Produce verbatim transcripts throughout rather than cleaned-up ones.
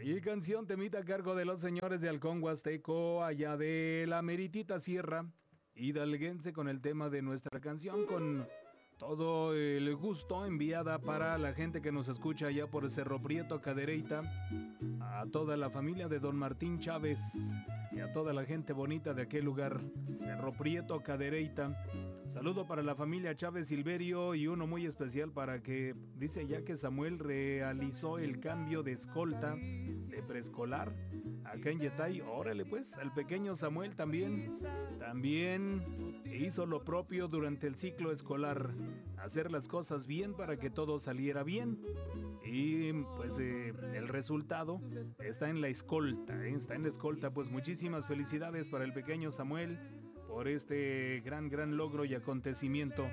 Y canción temita a cargo de los señores de Halcón Huasteco, allá de la meritita sierra hidalguense, con el tema de nuestra canción, con todo el gusto, enviada para la gente que nos escucha allá por Cerro Prieto, Cadereyta, a toda la familia de don Martín Chávez y a toda la gente bonita de aquel lugar, Cerro Prieto, Cadereyta. Saludo para la familia Chávez Silverio y uno muy especial para que, dice ya que Samuel realizó el cambio de escolta de preescolar acá en Yetay. Órale pues, el pequeño Samuel también, también hizo lo propio durante el ciclo escolar, hacer las cosas bien para que todo saliera bien. Y pues eh, el resultado está en la escolta, ¿eh? Está en la escolta. Pues muchísimas felicidades para el pequeño Samuel por este gran, gran logro y acontecimiento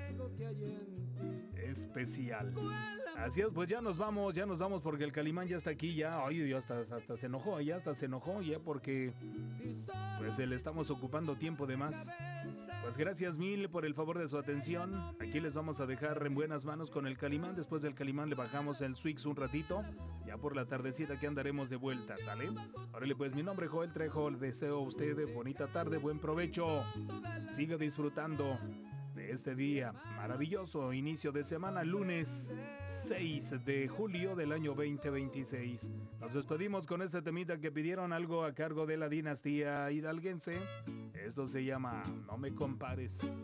especial. Así es, pues ya nos vamos, ya nos vamos porque el Calimán ya está aquí, ya, ay, ya hasta, hasta se enojó, ya hasta se enojó, ya porque pues le estamos ocupando tiempo de más. Pues gracias mil por el favor de su atención. Aquí les vamos a dejar en buenas manos con el Calimán. Después del Calimán le bajamos el Swix un ratito. Ya por la tardecita que andaremos de vuelta, ¿sale? Órale, pues mi nombre es Joel Trejo. Le deseo a usted bonita tarde, buen provecho. Siga disfrutando de este día maravilloso, inicio de semana, lunes seis de julio del año veinte veintiséis. Nos despedimos con este temita que pidieron, algo a cargo de la dinastía hidalguense. Esto se llama No me compares.